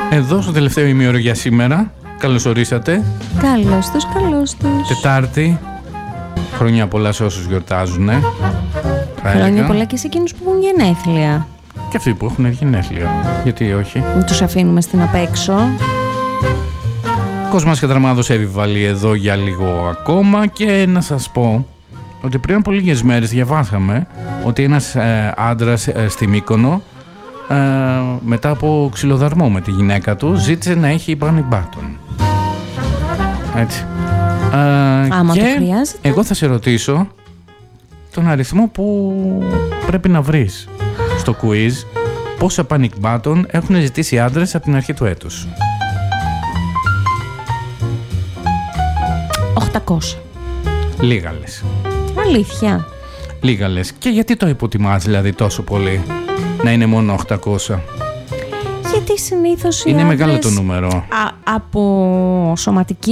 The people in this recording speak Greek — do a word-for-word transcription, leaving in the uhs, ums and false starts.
Εδώ στο τελευταίο ημίωρο για σήμερα. Καλώς ορίσατε. Καλώς τους, καλώς τους. Τετάρτη. Χρόνια πολλά σε όσους γιορτάζουν. Χρόνια πολλά και σε εκείνους που έχουν γενέθλια. Και αυτοί που έχουν γενέθλια. Γιατί όχι. Μην τους αφήνουμε στην απέξω. Κόσμας Κατραμάδος επιβάλλει εδώ για λίγο ακόμα. Και να σας πω ότι πριν από λίγες μέρες διαβάσαμε ότι ένας ε, άντρας ε, στη Μύκονο ε, μετά από ξυλοδαρμό με τη γυναίκα του ζήτησε να έχει panic button. Έτσι. Ε, Άμα και το χρειάζεται. εγώ θα σε ρωτήσω τον αριθμό που πρέπει να βρεις στο quiz. Πόσα panic button έχουν ζητήσει οι άντρες από την αρχή του έτους? οκτακόσια. Λίγα λες. Αλήθεια. Λίγα λες. Και γιατί το υποτιμάς δηλαδή τόσο πολύ να είναι μόνο οκτακόσια? Γιατί συνήθως οι Είναι άντρες, μεγάλο το νούμερο. Α, από σωματική